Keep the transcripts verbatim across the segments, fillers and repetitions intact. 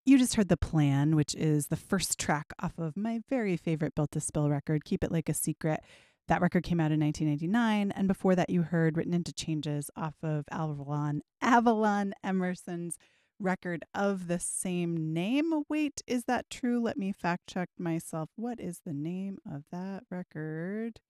You just heard The Plan, which is the first track off of my very favorite Built to Spill record, Keep It Like a Secret. That record came out in nineteen ninety-nine. And before that, you heard Written Into Changes off of Avalon, Avalon Emerson's record of the same name. Wait, is that true? Let me fact check myself. What is the name of that record?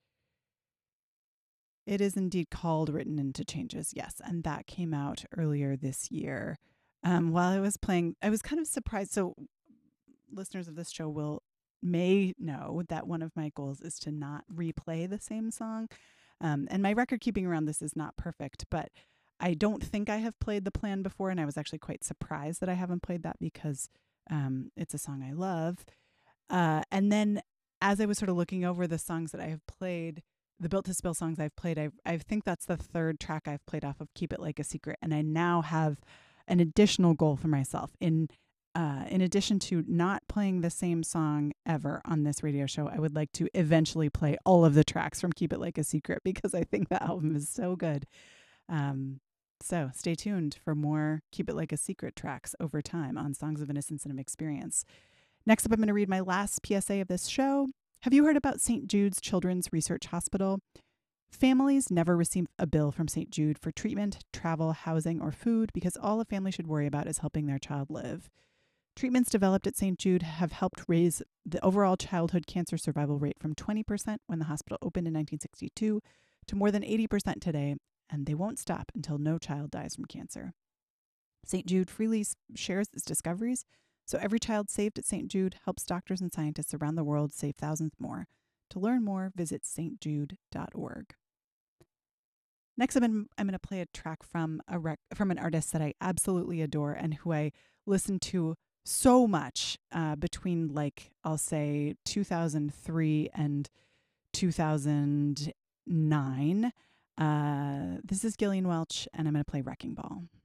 It is indeed called Written Into Changes, yes. And that came out earlier this year. Um, while I was playing, I was kind of surprised. So listeners of this show will may know that one of my goals is to not replay the same song. Um, and my record keeping around this is not perfect, but I don't think I have played The Plan before. And I was actually quite surprised that I haven't played that because um, it's a song I love. Uh, and then as I was sort of looking over the songs that I have played, the Built to Spill songs I've played, I I think that's the third track I've played off of Keep It Like a Secret. And I now have an additional goal for myself. In uh, in addition to not playing the same song ever on this radio show, I would like to eventually play all of the tracks from Keep It Like a Secret because I think that album is so good. Um, so stay tuned for more Keep It Like a Secret tracks over time on Songs of Innocence and Experience. Next up, I'm going to read my last P S A of this show. Have you heard about Saint Jude's Children's Research Hospital? Families never receive a bill from Saint Jude for treatment, travel, housing, or food because all a family should worry about is helping their child live. Treatments developed at Saint Jude have helped raise the overall childhood cancer survival rate from twenty percent when the hospital opened in nineteen sixty-two to more than eighty percent today, and they won't stop until no child dies from cancer. Saint Jude freely shares its discoveries, so every child saved at Saint Jude helps doctors and scientists around the world save thousands more. To learn more, visit s t jude dot org. Next, I'm going I'm to play a track from a rec- from an artist that I absolutely adore and who I listened to so much uh, between, like, I'll say two thousand three and two thousand nine. Uh, this is Gillian Welch, and I'm going to play Wrecking Ball.